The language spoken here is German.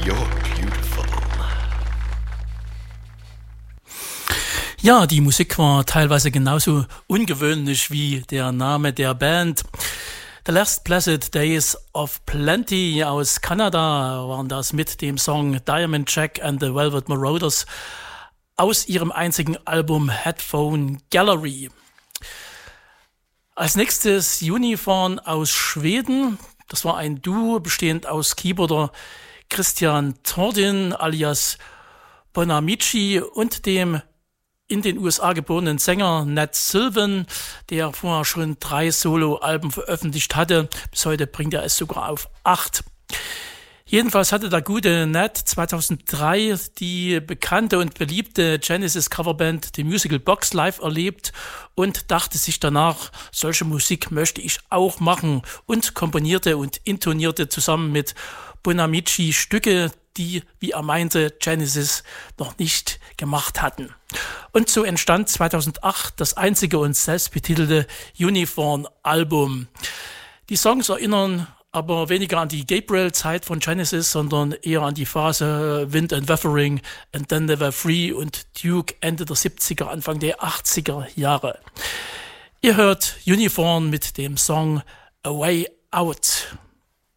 Ja, die Musik war teilweise genauso ungewöhnlich wie der Name der Band. The Last Blessed Days of Plenty aus Kanada waren das mit dem Song Diamond Jack and the Velvet Marauders aus ihrem einzigen Album Headphone Gallery. Als nächstes Uniform aus Schweden. Das war ein Duo bestehend aus Keyboarder Christian Tordin alias Bonamici und dem in den USA geborenen Sänger Nat Sylvan, der vorher schon 3 Solo-Alben veröffentlicht hatte. Bis heute bringt er es sogar auf 8. Jedenfalls hatte der gute Nat 2003 die bekannte und beliebte Genesis-Coverband The Musical Box live erlebt und dachte sich danach, solche Musik möchte ich auch machen, und komponierte und intonierte zusammen mit Bonamici Stücke, die, wie er meinte, Genesis noch nicht gemacht hatten. Und so entstand 2008 das einzige und selbstbetitelte Uniform-Album. Die Songs erinnern aber weniger an die Gabriel-Zeit von Genesis, sondern eher an die Phase Wind and Weathering and Then They Were Free und Duke Ende der 70er, Anfang der 80er Jahre. Ihr hört Uniform mit dem Song A Way Out.